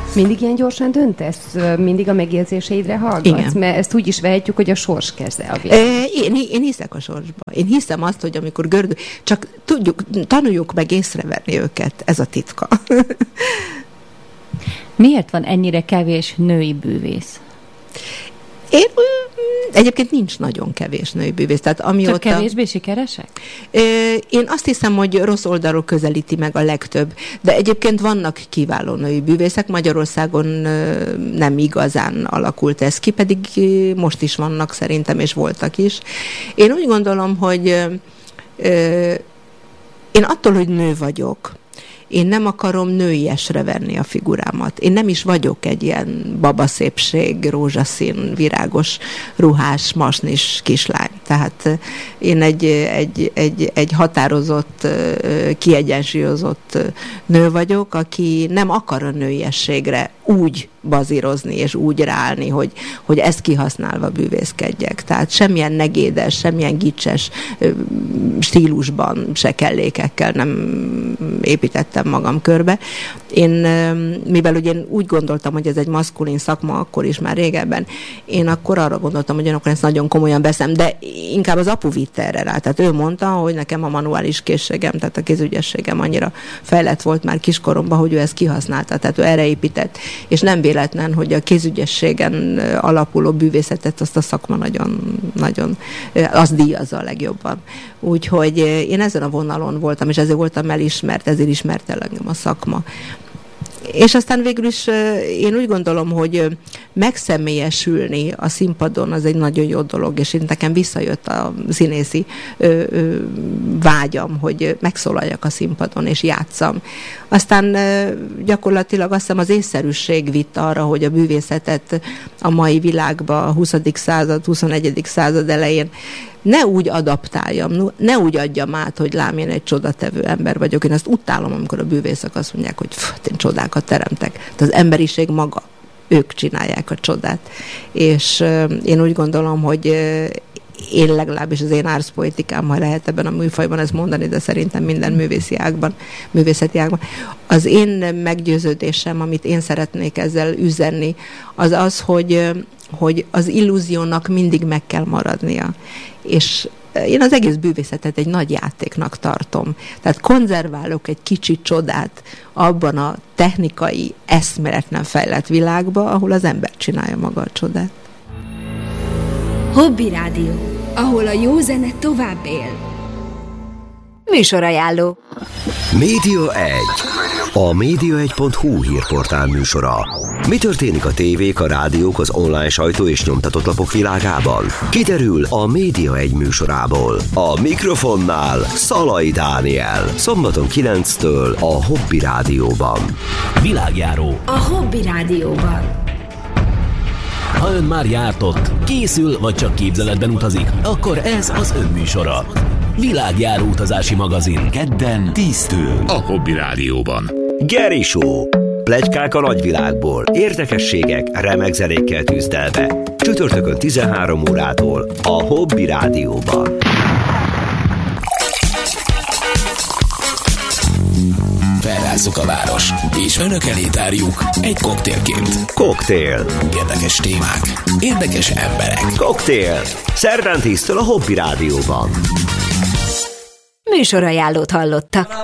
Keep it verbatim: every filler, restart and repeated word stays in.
Mindig ilyen gyorsan döntesz? Mindig a megjegyzéseidre hallgatsz? Igen. Mert ezt úgy is vehetjük, hogy a sors keze a végén. Én, én hiszek a sorsba. Én hiszem azt, hogy amikor gördül, csak tudjuk, tanuljuk meg észrevenni őket. Ez a titka. Miért van ennyire kevés női bűvész? Én egyébként nincs nagyon kevés női bűvész. Tehát amióta, csak kevésbé sikeresek? Én azt hiszem, hogy rossz oldalról közelíti meg a legtöbb. De egyébként vannak kiváló női bűvészek. Magyarországon nem igazán alakult ez ki, pedig most is vannak szerintem, és voltak is. Én úgy gondolom, hogy én attól, hogy nő vagyok, én nem akarom nőiesre venni a figurámat. Én nem is vagyok egy ilyen babaszépség, rózsaszín, virágos, ruhás, masnis kislány. Tehát én egy, egy, egy, egy határozott, kiegyensúlyozott nő vagyok, aki nem akar a nőiességre úgy bazírozni és úgy ráállni, hogy, hogy ezt kihasználva bűvészkedjek. Tehát semmilyen negédes, semmilyen gicses stílusban, se kellékekkel nem építettem magam körbe. Én, mivel ugye én úgy gondoltam, hogy ez egy maszkulin szakma, akkor is már régebben, én akkor arra gondoltam, hogy én akkor ezt nagyon komolyan veszem, de inkább az apu vitte erre rá. Tehát ő mondta, hogy nekem a manuális készségem, tehát a kézügyességem annyira fejlett volt már kiskoromban, hogy ő ezt kihasználta, tehát ő erre épített. És nem véletlen, hogy a kézügyességen alapuló bűvészetet azt a szakma nagyon, nagyon, az díjazza a legjobban. Úgyhogy én ezen a vonalon voltam, és ezért voltam elismert, ezért ismert el engem a szakma. És aztán végül is én úgy gondolom, hogy megszemélyesülni a színpadon az egy nagyon jó dolog, és én nekem visszajött a színészi ö, ö, vágyam, hogy megszólaljak a színpadon, és játsszam. Aztán ö, gyakorlatilag azt hiszem az észszerűség vitt arra, hogy a bűvészetet a mai világban, a huszadik század, huszonegyedik század elején ne úgy adaptáljam, ne úgy adjam át, hogy lám, én egy csodatevő ember vagyok. Én ezt utálom, amikor a bűvészek azt mondják, hogy pff, én csodákat teremtek. Tehát az emberiség maga, ők csinálják a csodát. És euh, én úgy gondolom, hogy euh, én legalábbis az én árszpoetikám, ha lehet ebben a műfajban ezt mondani, de szerintem minden művészi ágban, művészeti ágban. Az én meggyőződésem, amit én szeretnék ezzel üzenni, az az, hogy, hogy az illúziónak mindig meg kell maradnia. És én az egész bűvészetet egy nagy játéknak tartom. Tehát konzerválok egy kicsi csodát abban a technikai, eszméletlen fejlett világban, ahol az ember csinálja maga a csodát. Hobby Rádió, ahol a jó zene tovább él. Műsorajánló. Média egy. A média egy pont hu hírportál műsora. Mi történik a tévék, a rádiók, az online sajtó és nyomtatott lapok világában? Kiderül a Média egy műsorából. A mikrofonnál Szalai Dániel. Szombaton kilenctől a Hobby Rádióban. Világjáró. A Hobby Rádióban. Ha ön már járt ott, készül vagy csak képzeletben utazik, akkor ez az ön műsora. Világjáró utazási magazin. Kedden tíztől a Hobby Rádióban. Geri Show. Pletykák a nagyvilágból, érdekességek, remek zenékkel tűzdelve. Csütörtökön tizenhárom órától a Hobby Rádióban. Felrázzuk a város, és önök elé tárjuk egy koktélként. Koktél. Érdekes témák, érdekes emberek. Koktél. Szerdán tíztől a Hobby Rádióban. Műsorajánlót hallottak.